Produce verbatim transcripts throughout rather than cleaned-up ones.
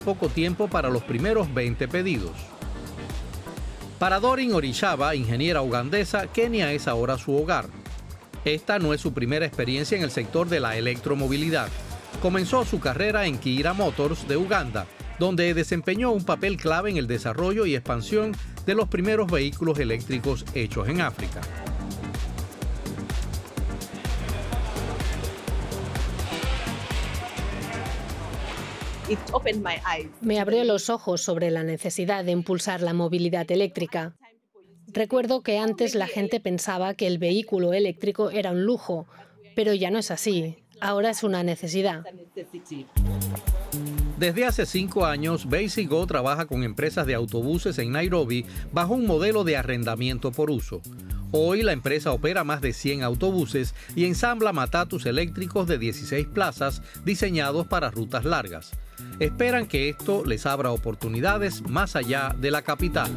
poco tiempo para los primeros veinte pedidos. Para Doreen Orishaba, ingeniera ugandesa, Kenia es ahora su hogar. Esta no es su primera experiencia en el sector de la electromovilidad. Comenzó su carrera en Kira Motors de Uganda, donde desempeñó un papel clave en el desarrollo y expansión de los primeros vehículos eléctricos hechos en África. Me abrió los ojos sobre la necesidad de impulsar la movilidad eléctrica. Recuerdo que antes la gente pensaba que el vehículo eléctrico era un lujo, pero ya no es así. Ahora es una necesidad. Desde hace cinco años, BasyGo trabaja con empresas de autobuses en Nairobi bajo un modelo de arrendamiento por uso. Hoy la empresa opera más de cien autobuses y ensambla matatus eléctricos de dieciséis plazas diseñados para rutas largas. Esperan que esto les abra oportunidades más allá de la capital.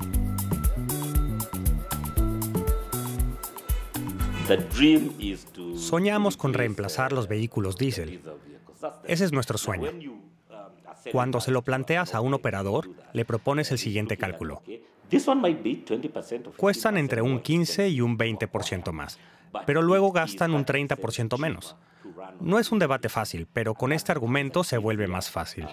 Soñamos con reemplazar los vehículos diésel. Ese es nuestro sueño. Cuando se lo planteas a un operador, le propones el siguiente cálculo. Cuestan entre un quince y un veinte por ciento más, pero luego gastan un treinta por ciento menos. No es un debate fácil, pero con este argumento se vuelve más fácil.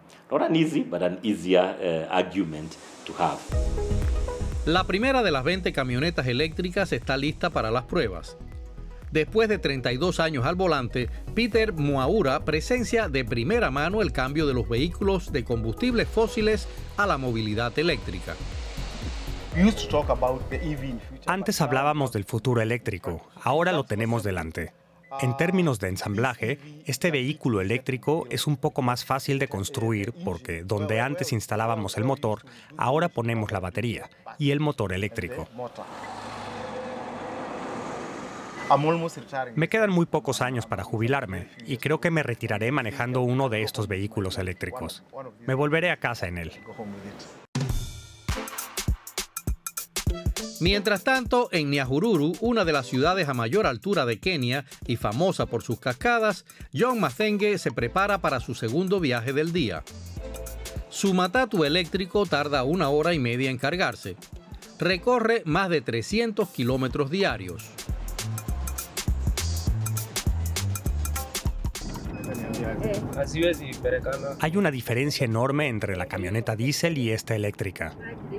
La primera de las veinte camionetas eléctricas está lista para las pruebas. Después de treinta y dos años al volante, Peter Mwaura presencia de primera mano el cambio de los vehículos de combustibles fósiles a la movilidad eléctrica. Antes hablábamos del futuro eléctrico, ahora lo tenemos delante. En términos de ensamblaje, este vehículo eléctrico es un poco más fácil de construir porque donde antes instalábamos el motor, ahora ponemos la batería y el motor eléctrico. Me quedan muy pocos años para jubilarme y creo que me retiraré manejando uno de estos vehículos eléctricos. Me volveré a casa en él. Mientras tanto, en Nyahururu, una de las ciudades a mayor altura de Kenia y famosa por sus cascadas, John Mathenge se prepara para su segundo viaje del día. Su matatu eléctrico tarda una hora y media en cargarse. Recorre más de trescientos kilómetros diarios. Hay una diferencia enorme entre la camioneta diésel y esta eléctrica.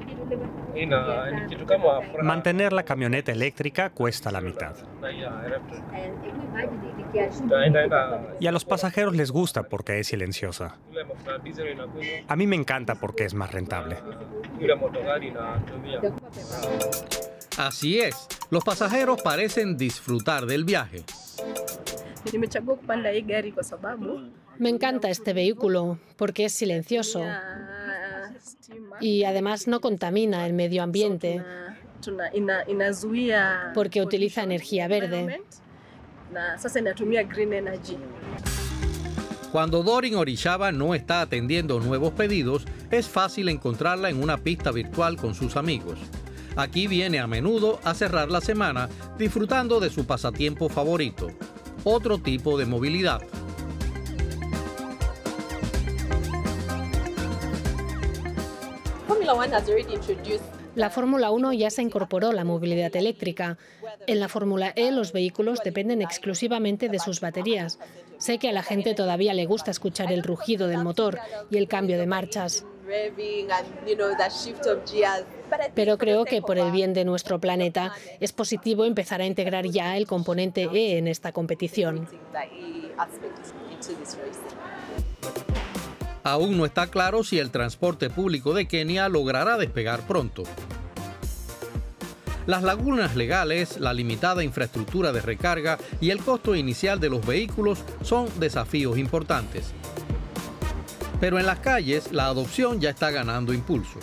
Mantener la camioneta eléctrica cuesta la mitad. Y a los pasajeros les gusta porque es silenciosa. A mí me encanta porque es más rentable. Así es, los pasajeros parecen disfrutar del viaje. Me encanta este vehículo porque es silencioso y además no contamina el medio ambiente porque utiliza energía verde. Cuando Doreen Orishaba no está atendiendo nuevos pedidos, es fácil encontrarla en una pista virtual con sus amigos. Aquí viene a menudo a cerrar la semana disfrutando de su pasatiempo favorito, otro tipo de movilidad. La Fórmula uno ya se incorporó la movilidad eléctrica. En la Fórmula E los vehículos dependen exclusivamente de sus baterías. Sé que a la gente todavía le gusta escuchar el rugido del motor y el cambio de marchas. Pero creo que por el bien de nuestro planeta es positivo empezar a integrar ya el componente E en esta competición. Aún no está claro si el transporte público de Kenia logrará despegar pronto. Las lagunas legales, la limitada infraestructura de recarga y el costo inicial de los vehículos son desafíos importantes. Pero en las calles, la adopción ya está ganando impulso.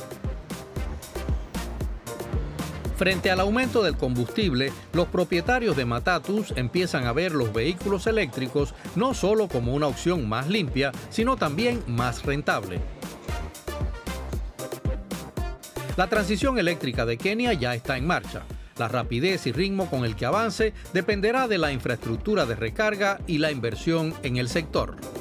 Frente al aumento del combustible, los propietarios de matatus empiezan a ver los vehículos eléctricos no solo como una opción más limpia, sino también más rentable. La transición eléctrica de Kenia ya está en marcha. La rapidez y ritmo con el que avance dependerá de la infraestructura de recarga y la inversión en el sector.